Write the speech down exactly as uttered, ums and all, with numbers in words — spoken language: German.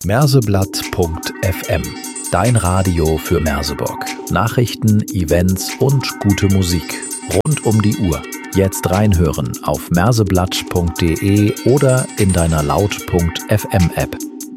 Merseblatt Punkt F M. Dein Radio für Merseburg. Nachrichten, Events und gute Musik. Rund um die Uhr. Jetzt reinhören auf merseblatt Punkt de oder in deiner Laut Punkt F M App.